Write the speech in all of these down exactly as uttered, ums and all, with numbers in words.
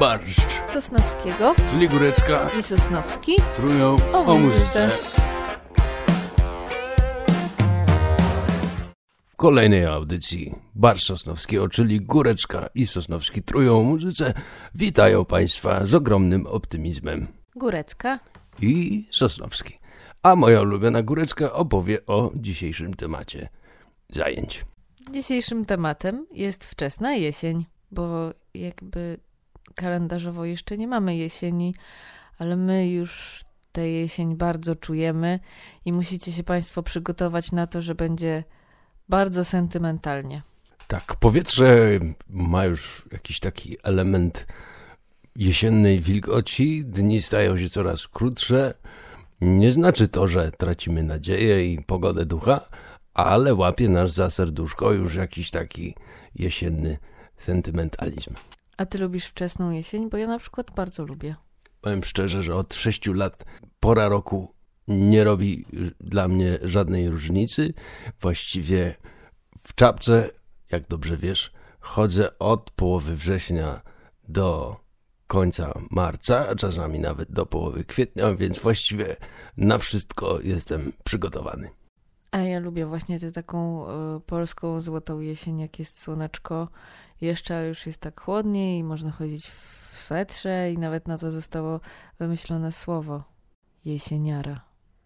Barszcz Sosnowskiego, czyli Górecka i Sosnowski trują o, o muzyce. W kolejnej audycji Barszcz Sosnowskiego, czyli Góreczka i Sosnowski trują o muzyce, witają Państwa z ogromnym optymizmem Górecka i Sosnowski. A moja ulubiona Górecka opowie o dzisiejszym temacie zajęć. Dzisiejszym tematem jest wczesna jesień, bo jakby kalendarzowo jeszcze nie mamy jesieni, ale my już tę jesień bardzo czujemy i musicie się Państwo przygotować na to, że będzie bardzo sentymentalnie. Tak, powietrze ma już jakiś taki element jesiennej wilgoci, dni stają się coraz krótsze. Nie znaczy to, że tracimy nadzieję i pogodę ducha, ale łapie nas za serduszko już jakiś taki jesienny sentymentalizm. A ty lubisz wczesną jesień? Bo ja na przykład bardzo lubię. Powiem szczerze, że od sześciu lat pora roku nie robi dla mnie żadnej różnicy. Właściwie w czapce, jak dobrze wiesz, chodzę od połowy września do końca marca, a czasami nawet do połowy kwietnia, więc właściwie na wszystko jestem przygotowany. A ja lubię właśnie tę taką y, polską złotą jesień, jak jest słoneczko jeszcze, ale już jest tak chłodniej i można chodzić w swetrze i nawet na to zostało wymyślone słowo jesieniara.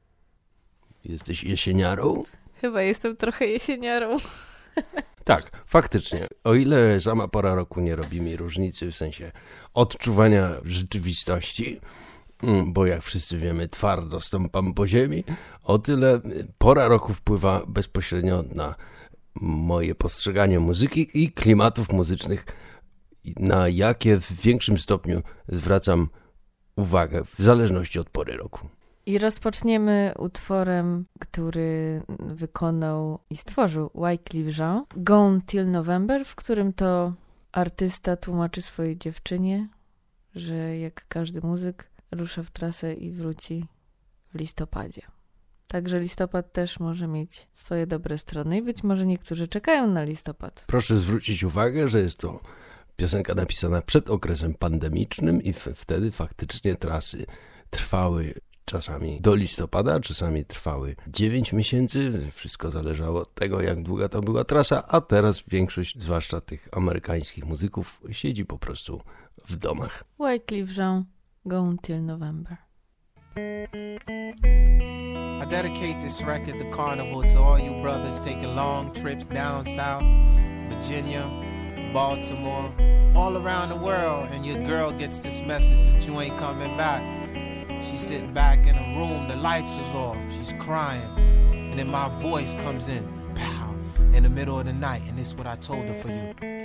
Jesteś jesieniarą? Chyba jestem trochę jesieniarą. Tak, faktycznie. O ile sama pora roku nie robi mi różnicy w sensie odczuwania rzeczywistości, bo jak wszyscy wiemy, twardo stąpam po ziemi, o tyle pora roku wpływa bezpośrednio na moje postrzeganie muzyki i klimatów muzycznych, na jakie w większym stopniu zwracam uwagę w zależności od pory roku. I rozpoczniemy utworem, który wykonał i stworzył Wyclef Jean, Gone Till November, w którym to artysta tłumaczy swojej dziewczynie, że jak każdy muzyk rusza w trasę i wróci w listopadzie. Także listopad też może mieć swoje dobre strony i być może niektórzy czekają na listopad. Proszę zwrócić uwagę, że jest to piosenka napisana przed okresem pandemicznym i f- wtedy faktycznie trasy trwały czasami do listopada, czasami trwały dziewięć miesięcy. Wszystko zależało od tego, jak długa to była trasa, a teraz większość, zwłaszcza tych amerykańskich muzyków, siedzi po prostu w domach. Wyclef Jean, Gone Till November. I dedicate this record, The Carnival, to all you brothers taking long trips down south, Virginia, Baltimore, all around the world, and your girl gets this message that you ain't coming back. She's sitting back in a room, the lights is off, she's crying, and then my voice comes in, pow, in the middle of the night, and this is what I told her for you.